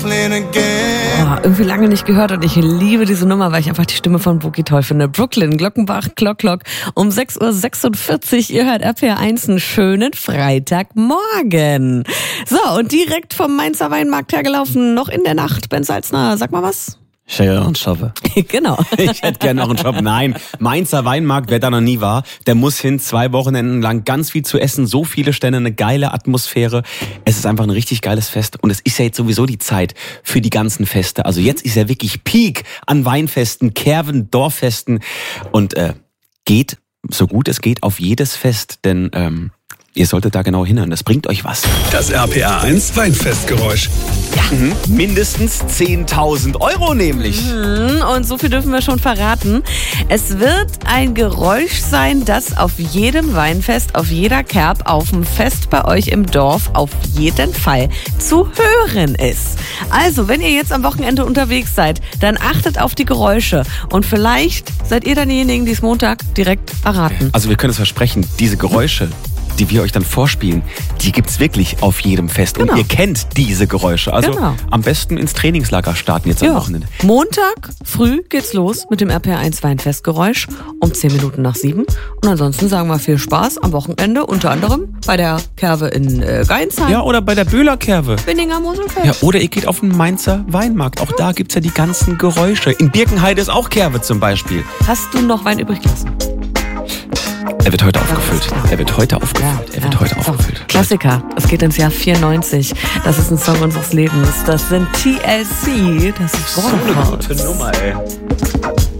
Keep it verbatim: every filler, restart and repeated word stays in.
Oh, irgendwie lange nicht gehört und ich liebe diese Nummer, weil ich einfach die Stimme von Boogie toll finde. Brooklyn, Glockenbach, Clock Clock um sechs Uhr sechsundvierzig. Ihr hört R P R eins, einen schönen Freitagmorgen. So, und direkt vom Mainzer Weinmarkt hergelaufen, noch in der Nacht. Ben Salzner, sag mal was. Ich hätte noch einen Shop. Genau. Ich hätte gerne noch einen Shop. Nein, Mainzer Weinmarkt, wer da noch nie war, der muss hin, zwei Wochenenden lang, ganz viel zu essen, so viele Stände, eine geile Atmosphäre. Es ist einfach ein richtig geiles Fest und es ist ja jetzt sowieso die Zeit für die ganzen Feste. Also jetzt ist ja wirklich Peak an Weinfesten, Kerven, Dorffesten und äh, geht, so gut es geht, auf jedes Fest, denn ähm, ihr solltet da genau hinhören, das bringt euch was. Das R P R eins Weinfestgeräusch. Ja, mhm. mindestens zehntausend Euro nämlich. Mhm. Und so viel dürfen wir schon verraten. Es wird ein Geräusch sein, das auf jedem Weinfest, auf jeder Kerb, auf dem Fest bei euch im Dorf auf jeden Fall zu hören ist. Also, wenn ihr jetzt am Wochenende unterwegs seid, dann achtet auf die Geräusche. Und vielleicht seid ihr dann diejenigen, die es Montag direkt erraten. Also wir können es versprechen, diese Geräusche, die wir euch dann vorspielen, die gibt's wirklich auf jedem Fest. Genau. Und ihr kennt diese Geräusche. Also Genau. am besten ins Trainingslager starten jetzt Ja. am Wochenende. Montag früh geht's los mit dem R P R eins Weinfestgeräusch um zehn Minuten nach sieben. Und ansonsten sagen wir viel Spaß am Wochenende, unter anderem bei der Kerve in äh, Geinsheim, Ja, oder bei der Böhler-Kerve. Binninger Moselfeld. Ja, oder ihr geht auf den Mainzer Weinmarkt. Auch da gibt's ja die ganzen Geräusche. In Birkenheide ist auch Kerve zum Beispiel. Hast du noch Wein übrig gelassen? Er wird heute aufgefüllt. Er wird heute aufgefüllt. Er wird ja. heute So, aufgefüllt. Klassiker. Es geht ins Jahr vierundneunzig. Das ist ein Song unseres Lebens. Das sind T L C. Das ist So eine Waterfalls. gute Nummer, ey.